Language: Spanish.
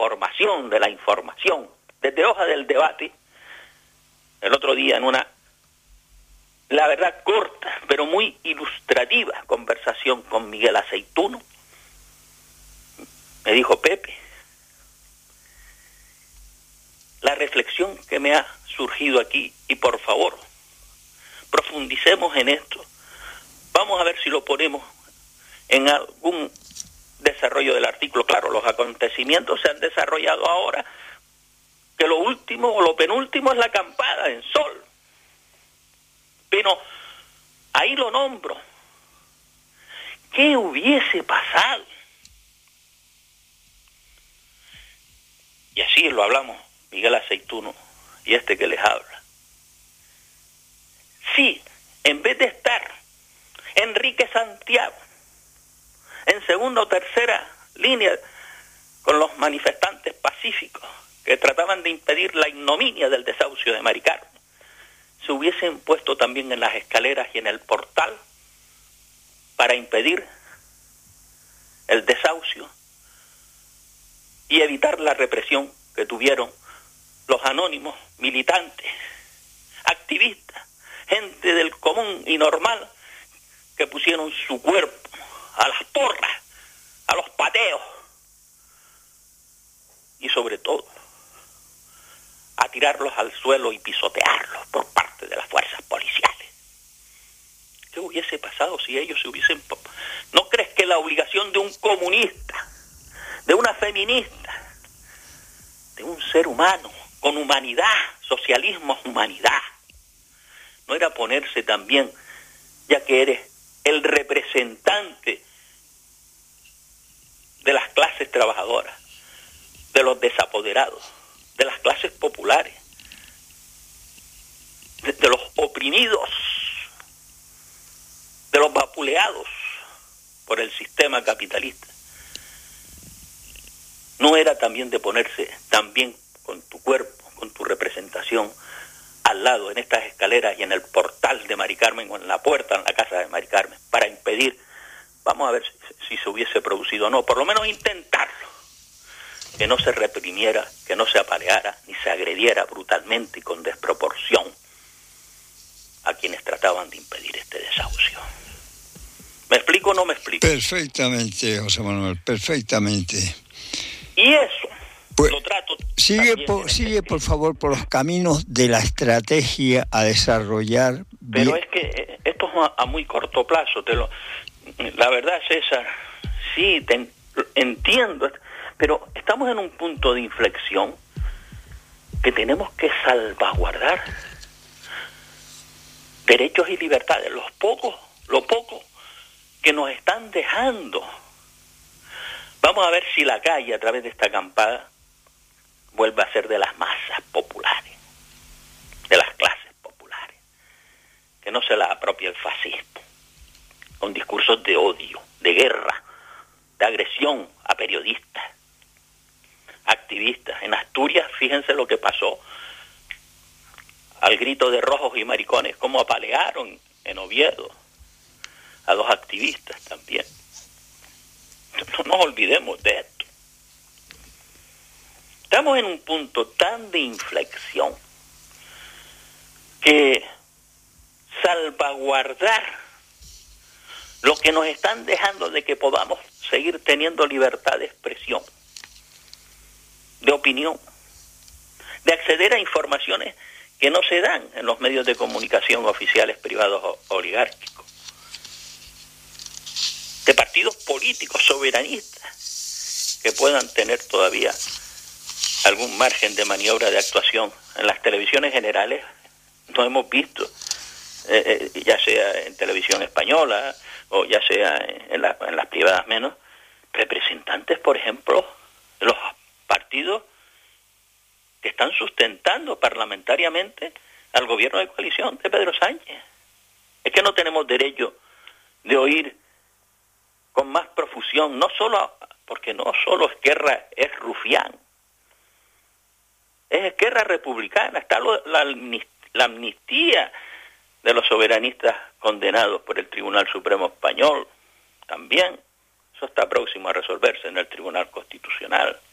formación de la información, desde Hoja del Debate, el otro día en una, la verdad, corta, pero muy ilustrativa conversación con Miguel Aceituno, me dijo: Pepe, la reflexión que me ha surgido aquí, y por favor, profundicemos en esto, vamos a ver si lo ponemos en algún desarrollo del artículo. Claro, los acontecimientos se han desarrollado ahora, que lo último o lo penúltimo es la acampada en Sol. Pero ahí lo nombro. ¿Qué hubiese pasado? Y así lo hablamos Miguel Aceituno y este que les habla. Sí, en vez de estar Enrique Santiago en segunda o tercera línea con los manifestantes pacíficos que trataban de impedir la ignominia del desahucio de Mari Carmen, se hubiesen puesto también en las escaleras y en el portal para impedir el desahucio y evitar la represión que tuvieron los anónimos, militantes, activistas, gente del común y normal, que pusieron su cuerpo a las porras, a los pateos y sobre todo a tirarlos al suelo y pisotearlos por parte de las fuerzas policiales. ¿Qué hubiese pasado si ellos se hubiesen... ¿No crees que la obligación de un comunista, de una feminista, de un ser humano con humanidad, socialismo es humanidad, no era ponerse también, ya que eres el representante de las clases trabajadoras, de los desapoderados, de las clases populares, de los oprimidos, de los vapuleados por el sistema capitalista? ¿No era también de ponerse también con tu cuerpo, con tu representación, al lado, en estas escaleras y en el portal de Mari Carmen, o en la puerta, en la casa de Mari Carmen, para impedir, vamos a ver si se hubiese producido o no, por lo menos intentarlo, que no se reprimiera, que no se apaleara, ni se agrediera brutalmente y con desproporción a quienes trataban de impedir este desahucio? ¿Me explico o no me explico? Perfectamente, José Manuel, perfectamente. Y eso pues, lo trato. Sigue por favor por los caminos de la estrategia a desarrollar. Pero es que esto es a muy corto plazo. La verdad, César, sí, entiendo, pero estamos en un punto de inflexión que tenemos que salvaguardar derechos y libertades, lo poco que nos están dejando. Vamos a ver si la calle, a través de esta acampada, vuelve a ser de las masas populares, de las clases populares, que no se la apropie el fascismo, con discursos de odio, de guerra, de agresión a periodistas, activistas. En Asturias, fíjense lo que pasó, al grito de rojos y maricones, cómo apalearon en Oviedo a 2 activistas también. No nos olvidemos de esto. Estamos en un punto tan de inflexión que salvaguardar lo que nos están dejando de que podamos seguir teniendo libertad de expresión, de opinión, de acceder a informaciones que no se dan en los medios de comunicación oficiales, privados o oligárquicos, de partidos políticos soberanistas que puedan tener todavía algún margen de maniobra de actuación. En las televisiones generales no hemos visto, ya sea en televisión española o ya sea en las privadas menos, representantes, por ejemplo, de los partidos que están sustentando parlamentariamente al gobierno de coalición de Pedro Sánchez. Es que no tenemos derecho de oír con más profusión, no solo, porque no solo Esquerra es rufián, es Esquerra republicana, está la amnistía de los soberanistas condenados por el Tribunal Supremo Español, también, eso está próximo a resolverse en el Tribunal Constitucional.